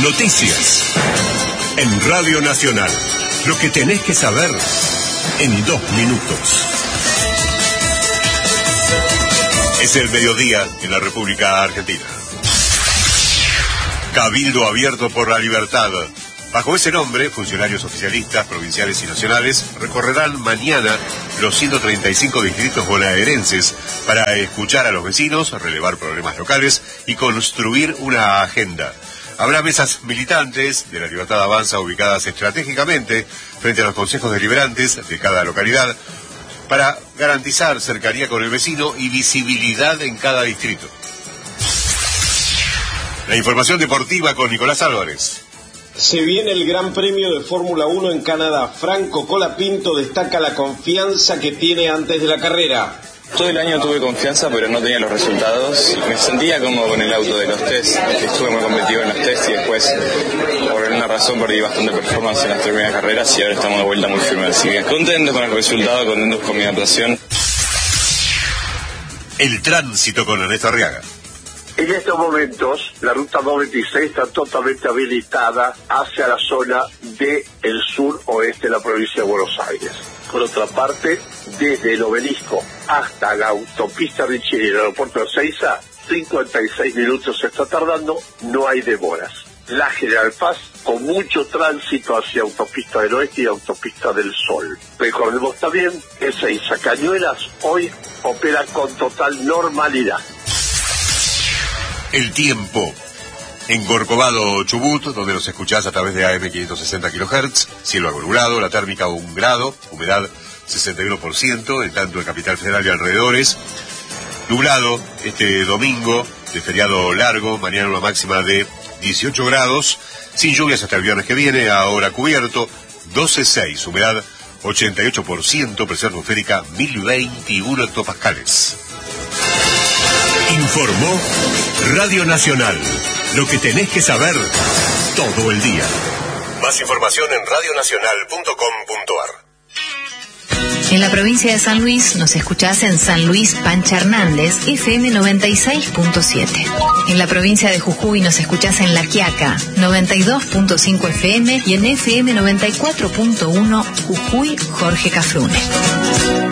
Noticias. En Radio Nacional. Lo que tenés que saber en 2 minutos. Es el mediodía en la República Argentina. Cabildo abierto por la libertad. Bajo ese nombre, funcionarios oficialistas, provinciales y nacionales recorrerán mañana los 135 distritos bonaerenses para escuchar a los vecinos, relevar problemas locales y construir una agenda. Habrá mesas militantes de la Libertad Avanza ubicadas estratégicamente frente a los consejos deliberantes de cada localidad para garantizar cercanía con el vecino y visibilidad en cada distrito. La información deportiva con Nicolás Álvarez. Se viene el Gran Premio de Fórmula 1 en Canadá. Franco Colapinto destaca la confianza que tiene antes de la carrera. Todo el año tuve confianza, pero no tenía los resultados. Me sentía cómodo con el auto de los test. Estuve muy competitivo en los test y después, por alguna razón, perdí bastante performance en las primeras carreras y ahora estamos de vuelta muy firmes. Así que contento con el resultado, contentos con mi adaptación. El tránsito con Ernesto Arriaga. En estos momentos, la ruta 96 está totalmente habilitada hacia la zona del sur-oeste de la provincia de Buenos Aires. Por otra parte, desde el Obelisco hasta la autopista Richeri y el aeropuerto de Ezeiza, 56 minutos se está tardando, no hay demoras. La General Paz, con mucho tránsito hacia autopista del oeste y autopista del sol. Recordemos también que Ezeiza Cañuelas hoy opera con total normalidad. El tiempo. En Corcovado, Chubut, donde nos escuchás a través de AM 560 kHz, cielo nublado, la térmica 1 grado, humedad 61%, en tanto en Capital Federal y alrededores. Nublado este domingo, de feriado largo, mañana una máxima de 18 grados, sin lluvias hasta el viernes que viene, ahora cubierto, 12,6, humedad 88%, presión atmosférica 1021 hectopascales. Informó Radio Nacional. Lo que tenés que saber todo el día. Más información en radionacional.com.ar. En la provincia de San Luis nos escuchás en San Luis Pancha Hernández, FM 96.7. En la provincia de Jujuy nos escuchás en La Quiaca, 92.5 FM y en FM 94.1 Jujuy Jorge Cafrune.